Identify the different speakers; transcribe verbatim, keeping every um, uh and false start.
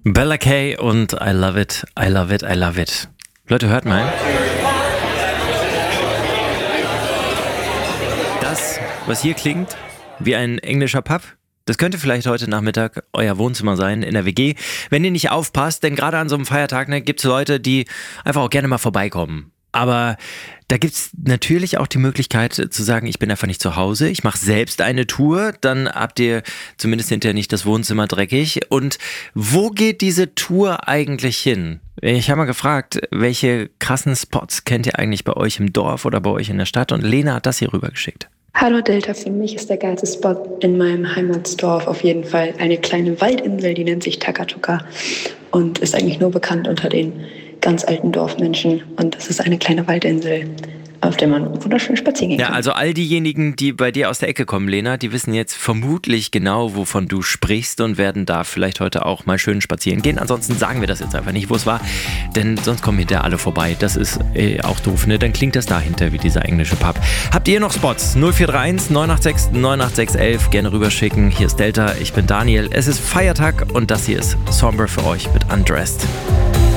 Speaker 1: Bella Kay und I love it, I love it, I love it. Leute, hört mal. Das, was hier klingt wie ein englischer Pub, das könnte vielleicht heute Nachmittag euer Wohnzimmer sein in der W G. Wenn ihr nicht aufpasst, denn gerade an so einem Feiertag ne, gibt es Leute, die einfach auch gerne mal vorbeikommen. Aber da gibt es natürlich auch die Möglichkeit zu sagen, ich bin einfach nicht zu Hause, ich mache selbst eine Tour, dann habt ihr zumindest hinterher nicht das Wohnzimmer dreckig. Und wo geht diese Tour eigentlich hin? Ich habe mal gefragt, welche krassen Spots kennt ihr eigentlich bei euch im Dorf oder bei euch in der Stadt? Und Lena hat das hier rübergeschickt.
Speaker 2: Hallo Delta, für mich ist der geilste Spot in meinem Heimatsdorf auf jeden Fall eine kleine Waldinsel, die nennt sich Takatuka und ist eigentlich nur bekannt unter den ganz alten Dorfmenschen. Und das ist eine kleine Waldinsel, auf der man wunderschön spazieren gehen kann.
Speaker 1: Ja, also all diejenigen, die bei dir aus der Ecke kommen, Lena, die wissen jetzt vermutlich genau, wovon du sprichst und werden da vielleicht heute auch mal schön spazieren gehen. Ansonsten sagen wir das jetzt einfach nicht, wo es war, denn sonst kommen hinterher alle vorbei. Das ist äh, auch doof, ne? Dann klingt das dahinter wie dieser englische Pub. Habt ihr noch Spots? null vier drei eins neun acht sechs neun acht sechs elf gerne rüberschicken. Hier ist Delta, ich bin Daniel. Es ist Feiertag und das hier ist Somber für euch mit Undressed.